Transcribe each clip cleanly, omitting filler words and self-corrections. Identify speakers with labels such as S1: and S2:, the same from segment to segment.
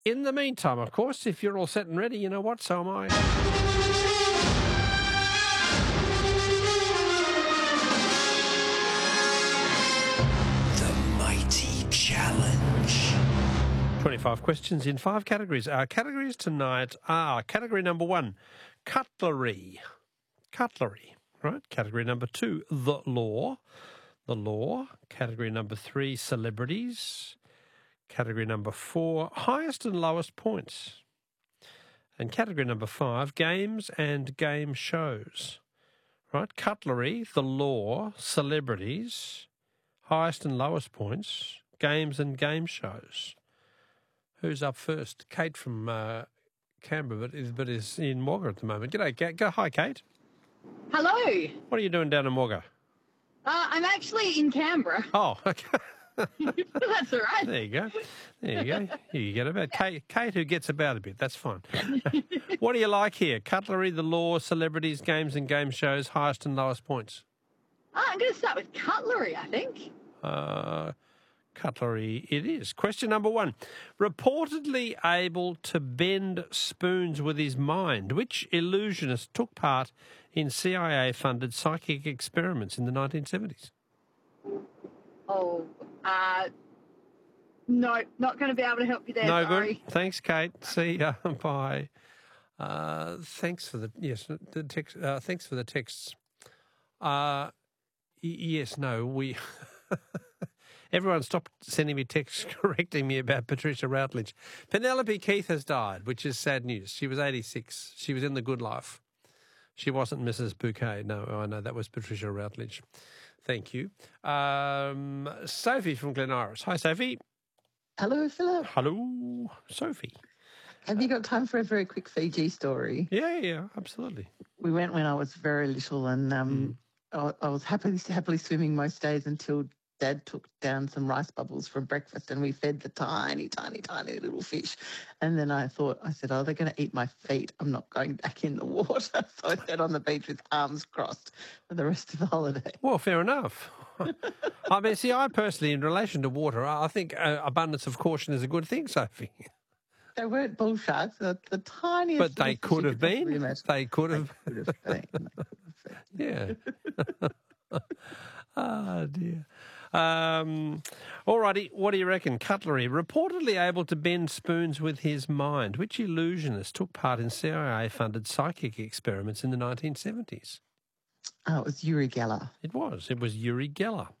S1: In the meantime, of course, if you're all set and ready, you know what, so am I.
S2: The Mighty Challenge.
S1: 25 questions in 5 categories. Our categories tonight are category number 1, cutlery. Cutlery, right? Category number 2, the law. The law. Category number 3, celebrities. Category number 4, highest and lowest points. And category number 5, games and game shows. Right? Cutlery, the law, celebrities, highest and lowest points, games and game shows. Who's up first? Kate from Canberra, but is in Wagga at the moment. G'day, Kate. Hi, Kate.
S3: Hello.
S1: What are you doing down in Wagga?
S3: I'm actually in Canberra.
S1: Oh, okay.
S3: That's all right.
S1: There you go. There you go. You get about Kate who gets about a bit. That's fine. What do you like here? Cutlery, the law, celebrities, games and game shows, highest and lowest points.
S3: I'm going to start with cutlery, I think.
S1: Cutlery it is. Question number 1. Reportedly able to bend spoons with his mind, which illusionist took part in CIA-funded psychic experiments in the 1970s?
S3: Oh, no, not going to be able to help you there.
S1: No
S3: sorry.
S1: good. Thanks, Kate. See ya. Bye. Thanks for the text. Thanks for the texts. Yes. No. We. Everyone stopped sending me texts correcting me about Patricia Routledge. Penelope Keith has died, which is sad news. She was 86. She was in the good life. She wasn't Mrs. Bouquet. No, I know that was Patricia Routledge. Thank you. Sophie from Glen Iris. Hi, Sophie.
S4: Hello, Philip.
S1: Hello, Sophie.
S4: Have you got time for a very quick Fiji story?
S1: Yeah, absolutely.
S4: We went when I was very little, and I was happily swimming most days until Dad took down some rice bubbles for breakfast, and we fed the tiny, tiny, tiny little fish. And then I said, oh, they're going to eat my feet. I'm not going back in the water. So I sat on the beach with arms crossed for the rest of the holiday.
S1: Well, fair enough. I mean, see, I personally, in relation to water, I think abundance of caution is a good thing, Sophie.
S4: They weren't bull sharks. They're the tiniest.
S1: But they could have been. They could have. Yeah. Oh, dear. All righty, what do you reckon? Cutlery, reportedly able to bend spoons with his mind. Which illusionist took part in CIA-funded psychic experiments in the 1970s?
S4: Oh, it was Uri Geller.
S1: It was Uri Geller.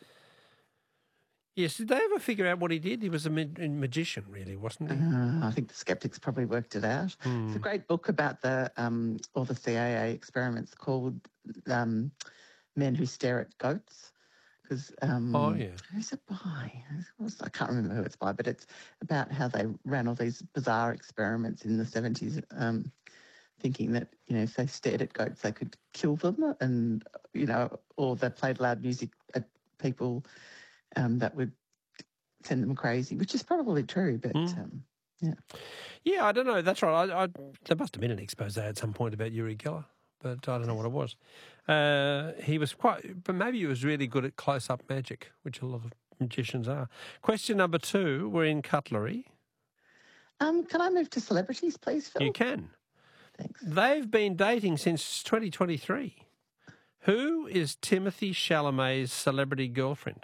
S1: Yes, did they ever figure out what he did? He was a magician, really, wasn't he?
S4: I think the skeptics probably worked it out. It's a great book about all the CIA experiments called Men Who Stare at Goats. Because who's it by? I can't remember who it's by, but it's about how they ran all these bizarre experiments in the 70s, thinking that, if they stared at goats, they could kill them, and, or they played loud music at people that would send them crazy, which is probably true, but yeah.
S1: Yeah, I don't know. That's right. There must have been an expose at some point about Uri Geller, but I don't know what it was. He was but maybe he was really good at close-up magic, which a lot of magicians are. Question number 2, we're in cutlery.
S4: Can I move to celebrities, please, Phil?
S1: You can.
S4: Thanks.
S1: They've been dating since 2023. Who is Timothy Chalamet's celebrity girlfriend?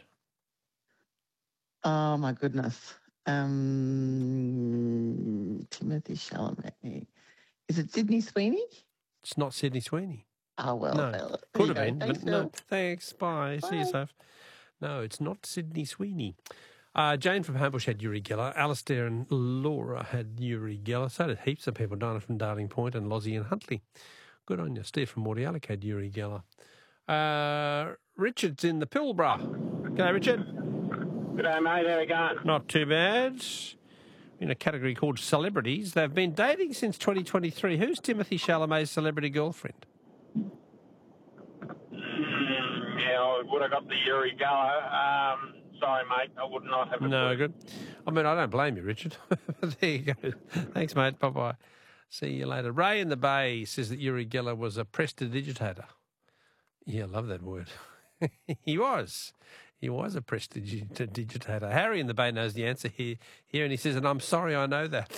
S4: Oh, my goodness. Timothy Chalamet. Is it Sydney Sweeney?
S1: It's not Sydney Sweeney.
S4: Oh, well.
S1: No, could have been,
S4: Thanks,
S1: but no.
S4: Phil.
S1: Thanks, bye. See you, Soph. No, it's not Sydney Sweeney. Jane from Homebush had Uri Geller. Alistair and Laura had Uri Geller. So did heaps of people. Donna from Darling Point and Lozzie and Huntley. Good on you. Steve from Mordialloc had Uri Geller. Richard's in the Pilbara. G'day, Richard.
S5: G'day, mate. How are you going?
S1: Not too bad. In a category called celebrities. They've been dating since 2023. Who's Timothy Chalamet's celebrity girlfriend?
S5: Yeah, I would have got the Uri Geller. Sorry, mate. I would not have a
S1: No,
S5: clue.
S1: good. I mean, I don't blame you, Richard. There you go. Thanks, mate. Bye-bye. See you later. Ray in the Bay says that Uri Geller was a prestidigitator. Yeah, I love that word. He was. He was a prestidigitator. Harry in the Bay knows the answer here, and he says, and I'm sorry I know that.